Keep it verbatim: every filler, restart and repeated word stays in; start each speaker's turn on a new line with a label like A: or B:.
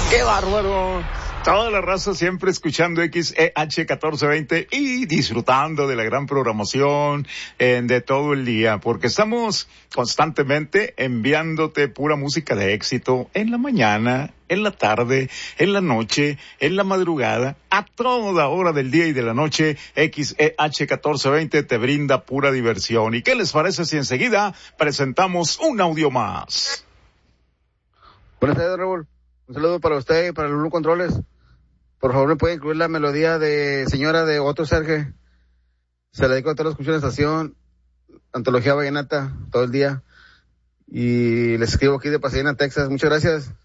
A: ¡Qué bárbaro! Toda la raza siempre escuchando X E H catorce veinte y disfrutando de la gran programación eh, de todo el día, porque estamos constantemente enviándote pura música de éxito en la mañana, en la tarde, en la noche, en la madrugada, a toda hora del día y de la noche. X E H catorce veinte te brinda pura diversión. ¿Y qué les parece si enseguida presentamos un audio más?
B: Buenas tardes, Raúl. Un saludo para usted y para los Blue Controles. Por favor, me puede incluir la melodía de Señora de Otto Serge. Se la dedico a todos los que escuchan la estación. Antología Vallenata, todo el día. Y les escribo aquí de Pasadena, Texas. Muchas gracias.